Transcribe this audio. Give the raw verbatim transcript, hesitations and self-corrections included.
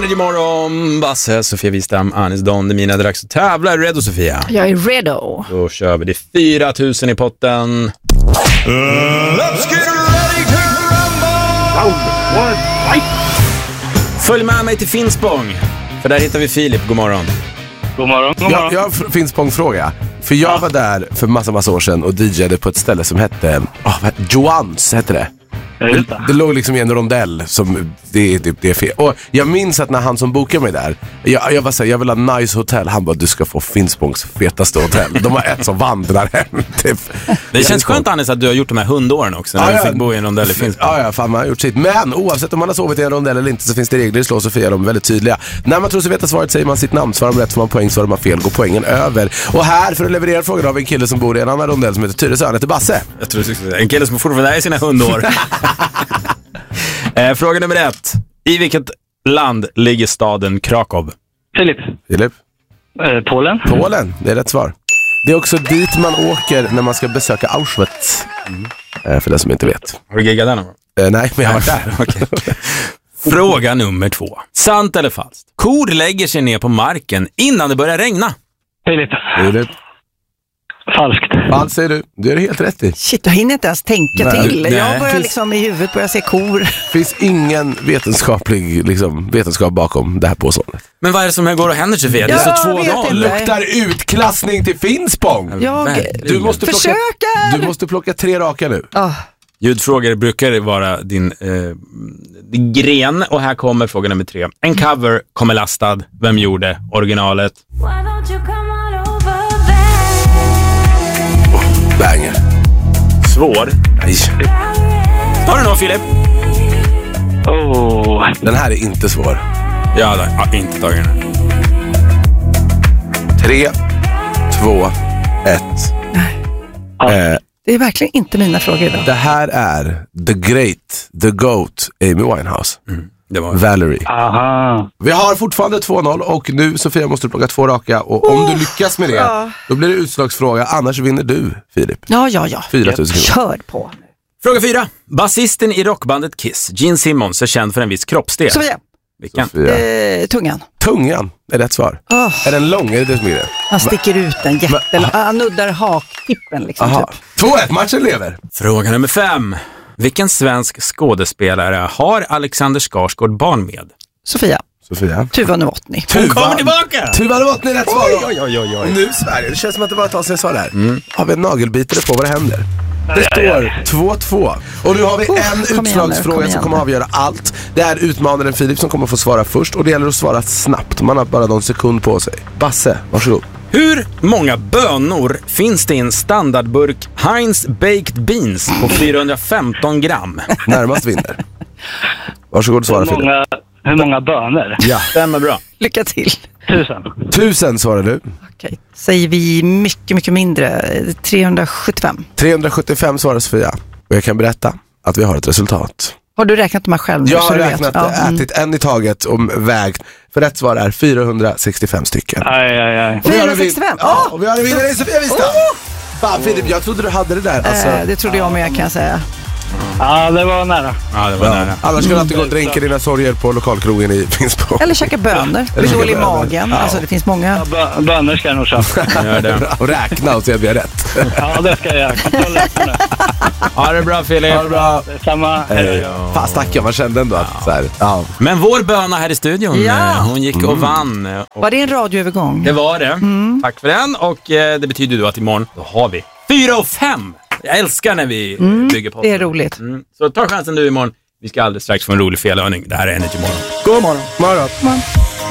Energy Morgon, Basse, Sofia Wistam, Anis Don, det är mina dags att tävla. Är du redo, Sofia? Jag är redo. Då kör vi. Det är fyra tusen i potten. Uh, let's get ready to rumble! Följ med mig till Finspång, för där hittar vi Filip. God morgon. God morgon, god morgon. Jag, jag har Finspång-fråga. För jag ja. var där för massa, massa år sedan och D J:ade på ett ställe som hette... Oh, vad, Joans hette det. Det, det låg liksom i en rondell som det, det, det är fel. Och jag minns att när han som bokade mig där, jag, jag var så här, jag vill ha nice hotell. Han bara, du ska få Finspångs fetaste hotell. De har ett som vandrar hem typ. Det känns skönt, Hannes, att du har gjort de här hundåren också, när ja, du fick bo i en rondell i Finspång. Ja, ja, fan, man har gjort sitt. Men oavsett om man har sovit i en rondell eller inte, så finns det regler i Slå Sofia, de är väldigt tydliga. När man tror sig veta svaret säger man sitt namn. Svarar man rätt får man poäng, svarar man fel går poängen över. Och här för att leverera frågan av en kille som bor i en annan rondell som heter Tyresö, han heter Basse. Jag tror det är en kille som fortfarande är i sina hundår. eh, Fråga nummer ett. I vilket land ligger staden Krakow? Filip. Filip. Eh, Polen. Polen, det är rätt svar. Det är också dit man åker när man ska besöka Auschwitz. Mm. Eh, för den som inte vet. Har du giggat där någon gång? Eh, nej, men jag har varit där. Okay. Fråga nummer två. Sant eller falskt? Kor lägger sig ner på marken innan det börjar regna. Filip. Filip. Falskt. Falskt säger du. Det är det helt rätt i. Shit, jag hinner inte ens tänka nej, till. Nej. Jag börjar finns, liksom i huvudet börja se kor. Det finns ingen vetenskaplig liksom, vetenskap bakom det här påståendet. Men vad är det som går och händer, Sofia? Det är så två noll. Luktar utklassning till Finspång. Jag du måste plocka, försöker. Du måste plocka tre raka nu. Oh. Ljudfrågor brukar vara din, eh, din gren. Och här kommer fråga nummer tre. En cover kommer lastad. Vem gjorde originalet? Banger. Svår. Nej. Tar du någon, Filip? Oh. Den här är inte svår. Ja, nej, ja, inte tagit den. Tre, två, ett. Nej. Eh, det är verkligen inte mina frågor idag. Det här är The Great, The Goat, Amy Winehouse. Mm. Det var Valerie. Aha. Vi har fortfarande två noll och nu, Sofia, måste du plocka två raka. Och om oh, du lyckas med det, ja. då blir det utslagsfråga. Annars vinner du, Filip. Ja, ja, ja. fyra tusen kronor. Kör på. Fråga fyra. Basisten i rockbandet Kiss, Gene Simmons, är känd för en viss kroppsdel. Sofia. Vilken? Eh, tungan. Tungan är rätt svar. Oh. Är den lång? Är det det som är det? Han sticker ut den jättelång. Han nuddar haktippen liksom. Typ. två ett, matchen lever. Fråga nummer fem. Vilken svensk skådespelare har Alexander Skarsgård barn med? Sofia. Sofia. Tuva Novotny. Hon kommer tillbaka! Tuva Novotny är rätt svar. Oj, oj, oj, oj. Nu Sverige, det känns som att det bara tar sig en svar där. Mm. Har vi en nagelbitare på våra händer? Det står två två. Och nu har vi oh, en utslagsfråga som kommer att avgöra allt. Det är utmanaren Filip som kommer att få svara först. Och det gäller att svara snabbt. Man har bara någon sekund på sig. Basse, varsågod. Hur många bönor finns det i en standardburk Heinz Baked Beans på fyrahundrafemton gram? Närmast vinner. Varsågod svara Filip. Hur många bönor? Ja, stämmer bra. Lycka till. Tusen. Tusen svarar du. Okej, säger vi mycket, mycket mindre. trehundrasjuttiofem. trehundrasjuttiofem svarar Sofia. Och jag kan berätta att vi har ett resultat. Har du räknat de här själv? Jag har räknat, ja, ätit en i taget och vägt. För rätt svar är fyrahundrasextiofem stycken. Aj, aj, aj. fyrahundrasextiofem? Ja, och vi har en vinnare i Sofia Wistam. Oh! Fan Filip, jag trodde du hade det där. Alltså. Äh, det trodde jag med, kan jag säga. Ja, det var nära. Ja, det var ja. nära. Annars ska du alltid gå och dränka dina sorger på lokalkrogen i Finspång. Eller käka bönor. Blir dålig i magen. Ja. Alltså det finns många. Ja, bö- bönor ska jag nog köpa. Och räkna och se att vi har rätt. Ja, det ska jag göra. Ha det bra, Filip. Ha det bra. Samma. Hej. Ja. Fan stackar, man kände ändå att så här, ja. Men vår böna här i studion, ja. hon gick och mm. vann. Och var det en radioövergång? Det var det. Mm. Tack för den. Och eh, det betyder då att imorgon då har vi fyra och fem. Jag älskar när vi mm, bygger på. Det är roligt. Mm. Så ta chansen nu imorgon. Vi ska alldeles strax få en rolig felhörning. Det här är Energy Morgon. God morgon. Morgon. morgon.